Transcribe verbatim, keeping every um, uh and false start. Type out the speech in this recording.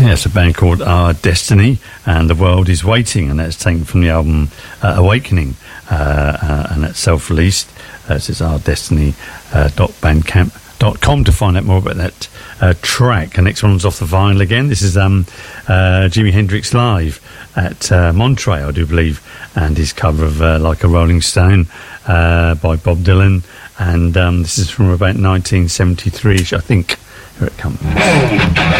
Yeah, it's a band called Our Destiny, and The World Is Waiting, and that's taken from the album uh, Awakening, uh, uh, and that's self-released. Uh, so it's our destiny dot bandcamp dot com to find out more about that uh, track. The next one's off the vinyl again. This is um, uh, Jimi Hendrix live at uh, Monterey, I do believe, and his cover of uh, Like a Rolling Stone uh, by Bob Dylan, and um, this is from about nineteen seventy-three, I think. Here it comes.